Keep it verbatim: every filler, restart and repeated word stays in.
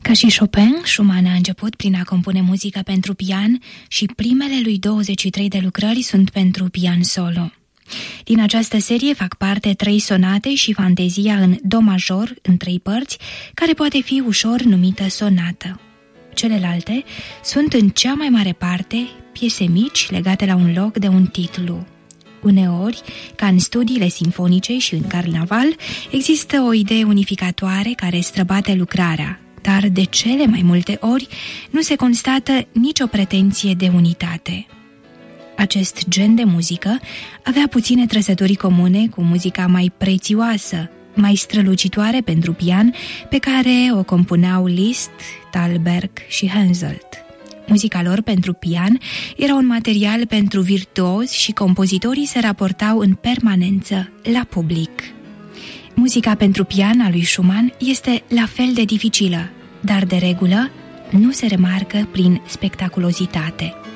Ca și Chopin, Schumann a început prin a compune muzică pentru pian și primele lui douăzeci și trei de lucrări sunt pentru pian solo. Din această serie fac parte trei sonate și fantezia în do major, în trei părți, care poate fi ușor numită sonată. Celelalte sunt în cea mai mare parte piese mici legate la un loc de un titlu. Uneori, ca în studiile simfonice și în carnaval, există o idee unificatoare care străbate lucrarea, dar de cele mai multe ori nu se constată nicio pretenție de unitate. Acest gen de muzică avea puține trăsături comune cu muzica mai prețioasă, mai strălucitoare pentru pian, pe care o compuneau Liszt, Thalberg și Henselt. Muzica lor pentru pian era un material pentru virtuozi și compozitorii se raportau în permanență la public. Muzica pentru pian a lui Schumann este la fel de dificilă, dar de regulă nu se remarcă prin spectaculozitate.